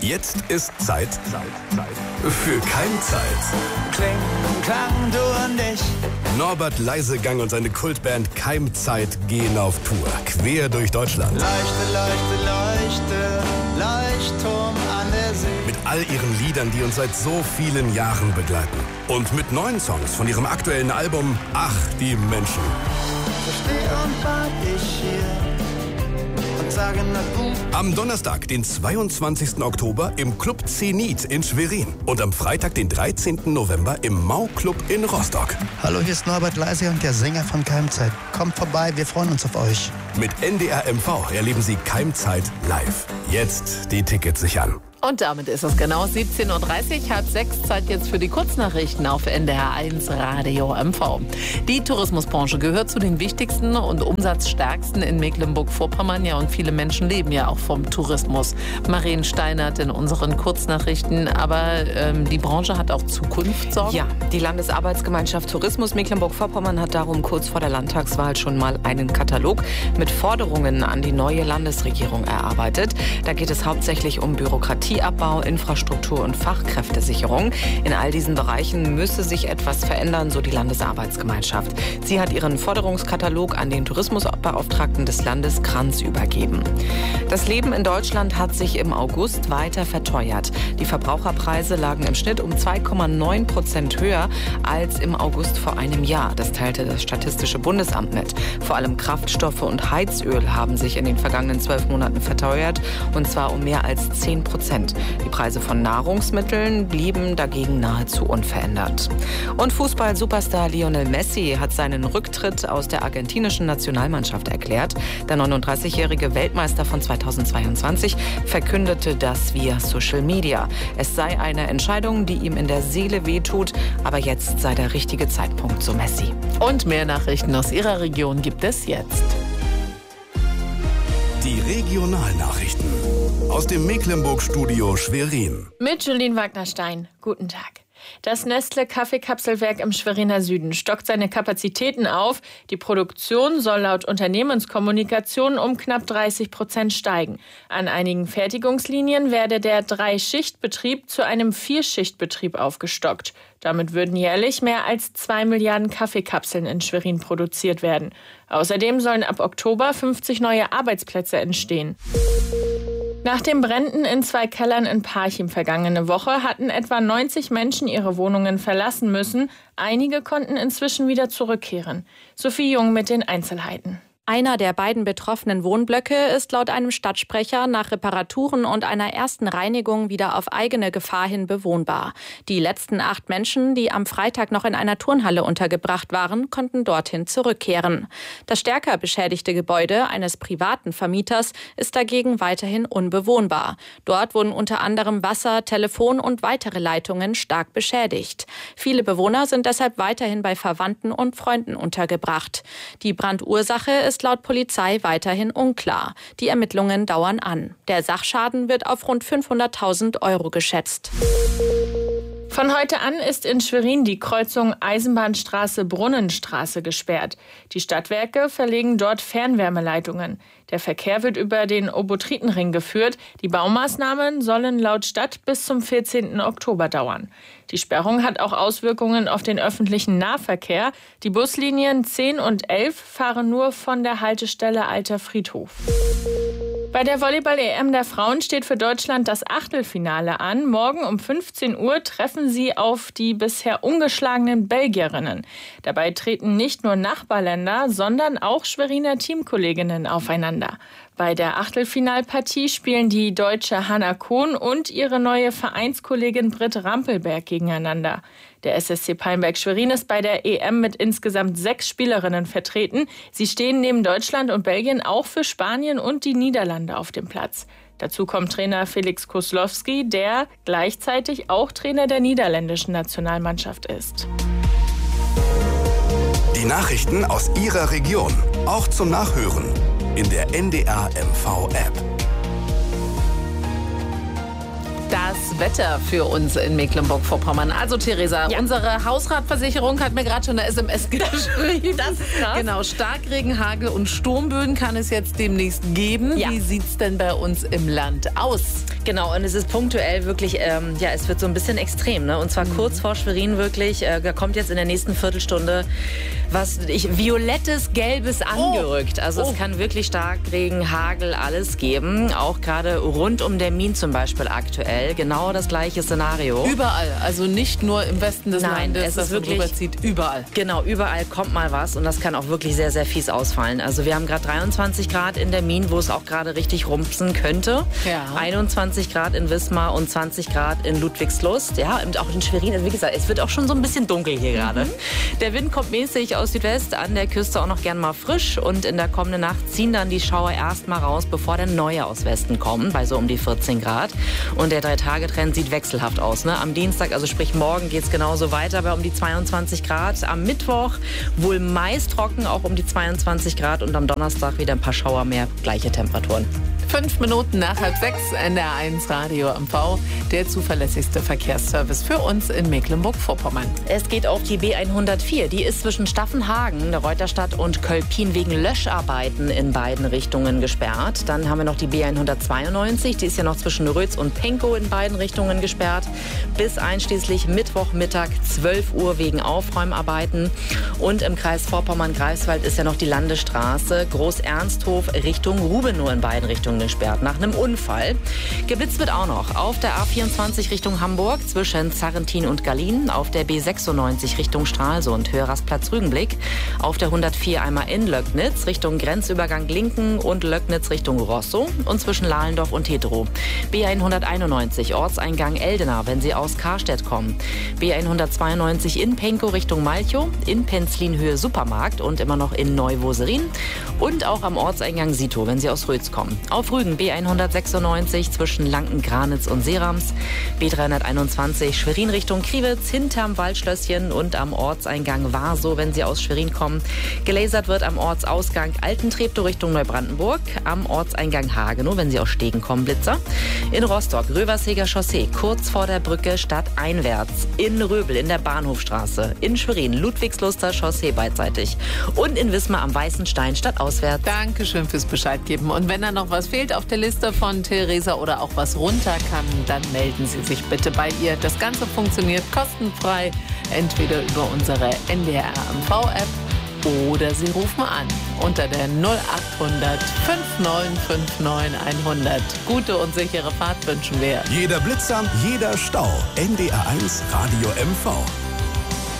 Jetzt ist Zeit für Keimzeit. Klang, du und ich. Norbert Leisegang und seine Kultband Keimzeit gehen auf Tour, quer durch Deutschland. Leuchte, Leuchtturm an der See. Mit all ihren Liedern, die uns seit so vielen Jahren begleiten. Und mit neuen Songs von ihrem aktuellen Album Ach, die Menschen. So steh und wart ich hier und sage na gut. Am Donnerstag, den 22. Oktober im Club Zenit in Schwerin. Und am Freitag, den 13. November im Mau-Club in Rostock. Hallo, hier ist Norbert Leisegang, der Sänger von Keimzeit. Kommt vorbei, wir freuen uns auf euch. Mit NDR MV erleben Sie Keimzeit live. Jetzt die Tickets sichern. Und damit ist es genau 17.30 Uhr, 5:30, Zeit jetzt für die Kurznachrichten auf NDR 1 Radio MV. Die Tourismusbranche gehört zu den wichtigsten und umsatzstärksten in Mecklenburg-Vorpommern. Ja, und viele Menschen leben ja auch vom Tourismus. Marien Steinert in unseren Kurznachrichten. Aber die Branche hat auch Zukunftssorgen. Ja, die Landesarbeitsgemeinschaft Tourismus Mecklenburg-Vorpommern hat darum kurz vor der Landtagswahl schon mal einen Katalog mit Forderungen an die neue Landesregierung erarbeitet. Da geht es hauptsächlich um Bürokratieabbau, Infrastruktur und Fachkräftesicherung. In all diesen Bereichen müsse sich etwas verändern, so die Landesarbeitsgemeinschaft. Sie hat ihren Forderungskatalog an den Tourismusbeauftragten des Landes Kranz übergeben. Das Leben in Deutschland hat sich im August weiter verteuert. Die Verbraucherpreise lagen im Schnitt um 2,9% höher als im August vor einem Jahr. Das teilte das Statistische Bundesamt mit. Vor allem Kraftstoffe und Heizöl haben sich in den vergangenen 12 Monaten verteuert, und zwar um mehr als 10%. Die Preise von Nahrungsmitteln blieben dagegen nahezu unverändert. Und Fußball-Superstar Lionel Messi hat seinen Rücktritt aus der argentinischen Nationalmannschaft erklärt. Der 39-jährige Weltmeister von 2022 verkündete das via Social Media. Es sei eine Entscheidung, die ihm in der Seele wehtut, aber jetzt sei der richtige Zeitpunkt, so Messi. Und mehr Nachrichten aus Ihrer Region gibt es jetzt. Die Regionalnachrichten aus dem Mecklenburg-Studio Schwerin. Mit Julien Wagner-Stein. Guten Tag. Das Nestle-Kaffeekapselwerk im Schweriner Süden stockt seine Kapazitäten auf. Die Produktion soll laut Unternehmenskommunikation um knapp 30% steigen. An einigen Fertigungslinien werde der 3-Schicht-Betrieb zu einem 4-Schicht-Betrieb aufgestockt. Damit würden jährlich mehr als 2 Milliarden Kaffeekapseln in Schwerin produziert werden. Außerdem sollen ab Oktober 50 neue Arbeitsplätze entstehen. Nach den Bränden in 2 Kellern in Parchim vergangene Woche hatten etwa 90 Menschen ihre Wohnungen verlassen müssen. Einige konnten inzwischen wieder zurückkehren. Sophie Jung mit den Einzelheiten. Einer der beiden betroffenen Wohnblöcke ist laut einem Stadtsprecher nach Reparaturen und einer ersten Reinigung wieder auf eigene Gefahr hin bewohnbar. Die letzten 8 Menschen, die am Freitag noch in einer Turnhalle untergebracht waren, konnten dorthin zurückkehren. Das stärker beschädigte Gebäude eines privaten Vermieters ist dagegen weiterhin unbewohnbar. Dort wurden unter anderem Wasser, Telefon und weitere Leitungen stark beschädigt. Viele Bewohner sind deshalb weiterhin bei Verwandten und Freunden untergebracht. Die Brandursache ist laut Polizei weiterhin unklar. Die Ermittlungen dauern an. Der Sachschaden wird auf rund 500.000 € geschätzt. Von heute an ist in Schwerin die Kreuzung Eisenbahnstraße-Brunnenstraße gesperrt. Die Stadtwerke verlegen dort Fernwärmeleitungen. Der Verkehr wird über den Obotritenring geführt. Die Baumaßnahmen sollen laut Stadt bis zum 14. Oktober dauern. Die Sperrung hat auch Auswirkungen auf den öffentlichen Nahverkehr. Die Buslinien 10 und 11 fahren nur von der Haltestelle Alter Friedhof. Bei der Volleyball-EM der Frauen steht für Deutschland das Achtelfinale an. Morgen um 15 Uhr treffen sie auf die bisher ungeschlagenen Belgierinnen. Dabei treten nicht nur Nachbarländer, sondern auch Schweriner Teamkolleginnen aufeinander. Bei der Achtelfinalpartie spielen die deutsche Hanna Kohn und ihre neue Vereinskollegin Britt Rampelberg gegeneinander. Der SSC Palmberg-Schwerin ist bei der EM mit insgesamt 6 Spielerinnen vertreten. Sie stehen neben Deutschland und Belgien auch für Spanien und die Niederlande auf dem Platz. Dazu kommt Trainer Felix Koslowski, der gleichzeitig auch Trainer der niederländischen Nationalmannschaft ist. Die Nachrichten aus Ihrer Region, auch zum Nachhören in der NDR MV App. Das Wetter für uns in Mecklenburg-Vorpommern. Also Theresa, unsere Hausratversicherung hat mir gerade schon eine SMS geschrieben. Das ist krass. Genau, Starkregen, Hagel und Sturmböen kann es jetzt demnächst geben. Ja. Wie sieht's denn bei uns im Land aus? Genau, und es ist punktuell wirklich, es wird so ein bisschen extrem, ne? Und zwar kurz vor Schwerin wirklich, da kommt jetzt in der nächsten Viertelstunde violettes, gelbes angerückt. Also es kann wirklich Starkregen, Hagel, alles geben. Auch gerade rund um der Min zum Beispiel aktuell. Genau das gleiche Szenario. Überall, also nicht nur im Westen des Landes, es ist wirklich rüberzieht, überall. Genau, überall kommt mal was und das kann auch wirklich sehr, sehr fies ausfallen. Also wir haben gerade 23 Grad in der Min, wo es auch gerade richtig rumpsen könnte. Ja. 21 Grad in Wismar und 20 Grad in Ludwigslust. Ja, und auch in Schwerin. Also wie gesagt, es wird auch schon so ein bisschen dunkel hier gerade. Der Wind kommt mäßig aus Südwest, an der Küste auch noch gern mal frisch. Und in der kommenden Nacht ziehen dann die Schauer erst mal raus, bevor dann neue aus Westen kommen, bei so um die 14 Grad. Und der 3-Tage-Trend sieht wechselhaft aus. Ne? Am Dienstag, also sprich morgen, geht es genauso weiter bei um die 22 Grad. Am Mittwoch wohl meist trocken, auch um die 22 Grad. Und am Donnerstag wieder ein paar Schauer mehr, gleiche Temperaturen. 5 Minuten nach 5:30, NDR1 Radio MV, der zuverlässigste Verkehrsservice für uns in Mecklenburg-Vorpommern. Es geht auf die B104. Die ist zwischen Staffenhagen, der Reuterstadt und Kölpin wegen Löscharbeiten in beiden Richtungen gesperrt. Dann haben wir noch die B192. Die ist ja noch zwischen Rötz und Penkow in beiden Richtungen gesperrt. Bis einschließlich Mittwochmittag 12 Uhr wegen Aufräumarbeiten. Und im Kreis Vorpommern-Greifswald ist ja noch die Landesstraße Groß-Ernsthof Richtung Rubenow in beiden Richtungen gesperrt nach einem Unfall. Geblitzt wird auch noch auf der A24 Richtung Hamburg zwischen Zarrentin und Gallien, auf der B96 Richtung Stralsund, Höherrastplatz-Rügenblick, auf der 104 einmal in Löcknitz Richtung Grenzübergang Linken und Löcknitz Richtung Rosso und zwischen Lahlendorf und Hetero. B191 Ortseingang Eldena, wenn Sie aus Karstedt kommen. B192 in Penkow Richtung Malchow, in Penzlin Höhe Supermarkt und immer noch in Neuwoserin und auch am Ortseingang Sito, wenn Sie aus Rötz kommen. Auf Rügen B196 zwischen Lanken-Granitz und Seerams, B321 Schwerin Richtung Kriwitz, hinterm Waldschlösschen und am Ortseingang Warsow, wenn Sie aus Schwerin kommen. Gelasert wird am Ortsausgang Altentreptow Richtung Neubrandenburg, am Ortseingang Hagenow, wenn Sie aus Stegen kommen, Blitzer. In Rostock, Röversheger Chaussee, kurz vor der Brücke stadteinwärts. In Röbel, in der Bahnhofstraße. In Schwerin, Ludwigsluster Chaussee beidseitig. Und in Wismar am Weißen Stein stadtauswärts. Dankeschön fürs Bescheid geben. Und wenn da noch was fehlt auf der Liste von Theresa oder auch was runter kann, dann melden Sie sich bitte bei ihr. Das Ganze funktioniert kostenfrei, entweder über unsere NDR MV-App oder Sie rufen an unter der 0800 5959 100. Gute und sichere Fahrt wünschen wir. Jeder Blitzer, jeder Stau. NDR1 Radio MV.